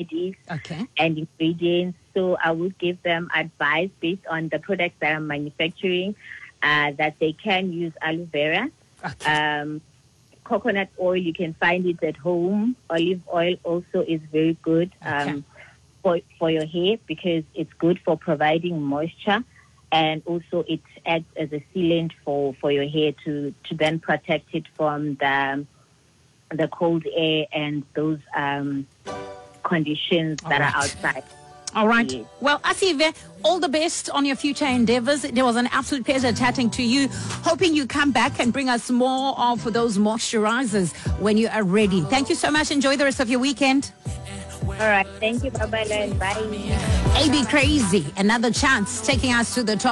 remedies and ingredients. So I would give them advice based on the products that I'm manufacturing, that they can use aloe vera. Coconut oil, you can find it at home. Olive oil also is very good for your hair, because it's good for providing moisture, and also it acts as a sealant for your hair to then protect it from the cold air and those conditions that are outside. All right. Yes. Well, Asive, all the best on your future endeavors. It was an absolute pleasure chatting to you. Hoping you come back and bring us more of those moisturizers when you are ready. Thank you so much. Enjoy the rest of your weekend. All right. Thank you. Bye-bye and bye. AB Crazy, another chance taking us to the top.